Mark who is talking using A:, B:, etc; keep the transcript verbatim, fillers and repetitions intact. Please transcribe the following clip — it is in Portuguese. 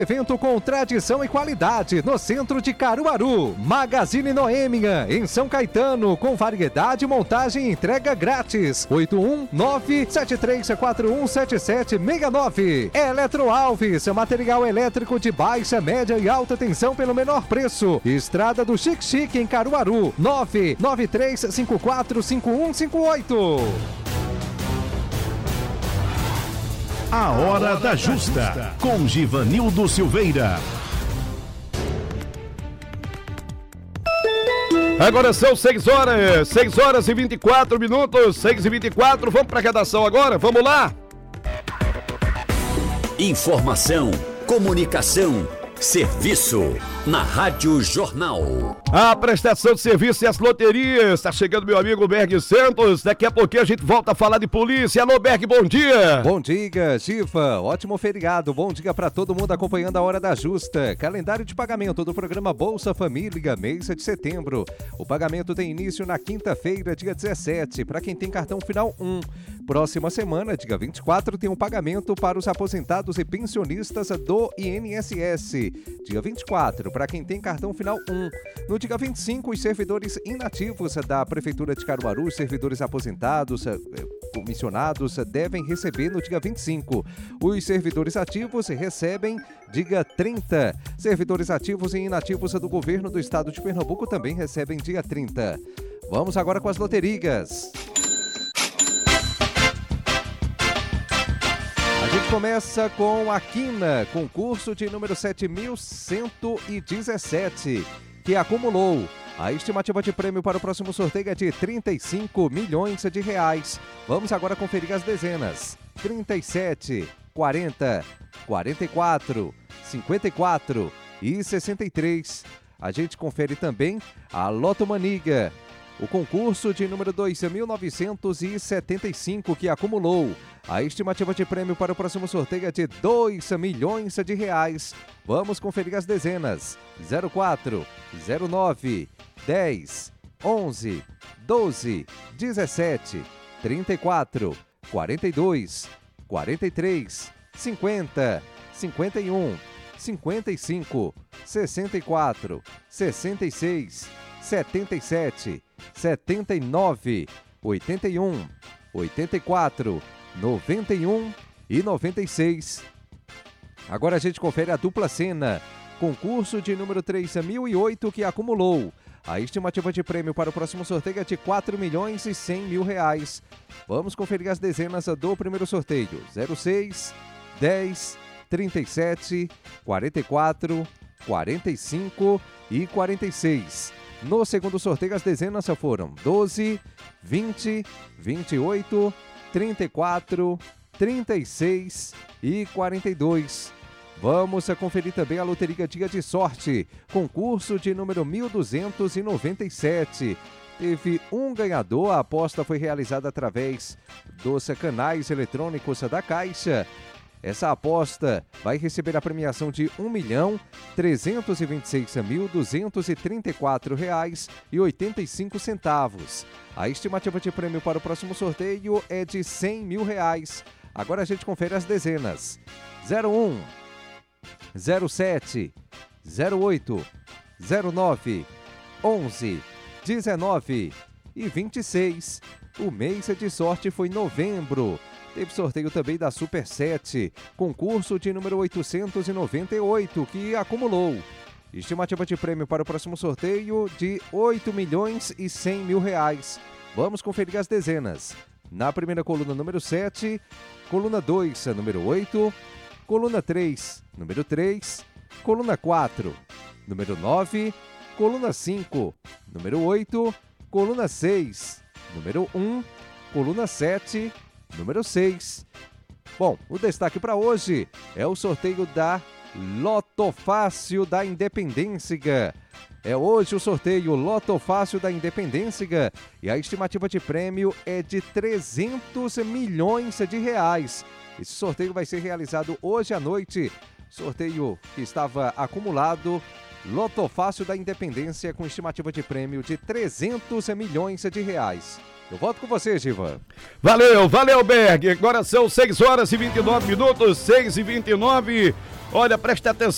A: Evento com tradição e qualidade no centro de Caruaru. Magazine Noêmia, em São Caetano, com variedade, montagem e entrega grátis. oito um nove sete três quatro um sete sete seis nove. Eletro Alves, material elétrico de baixa, média e alta tensão pelo menor preço. Estrada do Chique Chique, em Caruaru. nove nove três cinco quatro cinco um cinco oito.
B: A Hora da Justa, com Givanildo Silveira.
C: Agora são seis horas, seis horas e vinte e quatro minutos, seis e vinte e quatro, vamos para a redação agora, vamos lá?
D: Informação, comunicação, serviço, na Rádio Jornal.
C: A prestação de serviço e as loterias, está chegando meu amigo Berg Santos, daqui a pouquinho a gente volta a falar de polícia. Alô Berg, bom dia!
A: Bom dia, Giva, ótimo feriado, bom dia para todo mundo acompanhando a Hora da Justa. Calendário de pagamento do programa Bolsa Família, mês de setembro. O pagamento tem início na quinta-feira, dia dezessete, para quem tem cartão final um. Próxima semana, dia vinte e quatro, tem um pagamento para os aposentados e pensionistas do I N S S. Dia vinte e quatro, para quem tem cartão final um. No dia vinte e cinco, os servidores inativos da Prefeitura de Caruaru, os servidores aposentados, comissionados, devem receber no dia vinte e cinco. Os servidores ativos recebem dia trinta. Servidores ativos e inativos do governo do estado de Pernambuco também recebem dia trinta. Vamos agora com as loterias. A gente começa com a Quina, concurso de número sete mil cento e dezessete, que acumulou. A estimativa de prêmio para o próximo sorteio é de trinta e cinco milhões de reais. Vamos agora conferir as dezenas. trinta e sete, quarenta, quarenta e quatro, cinquenta e quatro e sessenta e três. A gente confere também a Lotomaniga, o concurso de número dois mil novecentos e setenta e cinco, que acumulou. A estimativa de prêmio para o próximo sorteio é de dois milhões de reais. Vamos conferir as dezenas. zero quatro, zero nove, dez, onze, doze, dezessete, trinta e quatro, quarenta e dois, quarenta e três, cinquenta, cinquenta e um, cinquenta e cinco, sessenta e quatro, sessenta e seis, setenta e sete, setenta e nove, oitenta e um, oitenta e quatro, noventa e um e noventa e seis. Agora a gente confere a dupla cena, concurso de número três mil e oito, que acumulou. A estimativa de prêmio para o próximo sorteio é de quatro milhões e cem mil reais. Vamos conferir as dezenas do primeiro sorteio. zero seis, dez, trinta e sete, quarenta e quatro, quarenta e cinco e quarenta e seis. No segundo sorteio, as dezenas foram doze, vinte, vinte e oito, trinta e quatro, trinta e seis e quarenta e dois. Vamos conferir também a Loteria Dia de Sorte, concurso de número mil duzentos e noventa e sete. Teve um ganhador, a aposta foi realizada através dos canais eletrônicos da Caixa. Essa aposta vai receber a premiação de um milhão trezentos e vinte e seis mil duzentos e trinta e quatro reais e oitenta e cinco centavos. A estimativa de prêmio para o próximo sorteio é de cem mil reais. Agora a gente confere as dezenas. zero um, zero sete, zero oito, zero nove, onze, dezenove e vinte e seis. O mês de sorte foi novembro. Teve sorteio também da Super sete, concurso de número oitocentos e noventa e oito, que acumulou. Estimativa de prêmio para o próximo sorteio de oito milhões e cem mil reais. Vamos conferir as dezenas. Na primeira coluna, número sete, coluna dois, número oito, coluna três, número três, coluna quatro, número nove, coluna cinco, número oito, coluna seis, número um, coluna sete, número seis. Bom, o destaque para hoje é o sorteio da Loto Fácil da Independência. É hoje o sorteio Loto Fácil da Independência e a estimativa de prêmio é de trezentos milhões de reais. Esse sorteio vai ser realizado hoje à noite. Sorteio que estava acumulado, Loto Fácil da Independência, com estimativa de prêmio de trezentos milhões de reais. Eu volto com você, Giva.
C: Valeu, valeu, Berg. Agora são seis horas e vinte e nove minutos, seis e vinte e nove. Olha, presta atenção.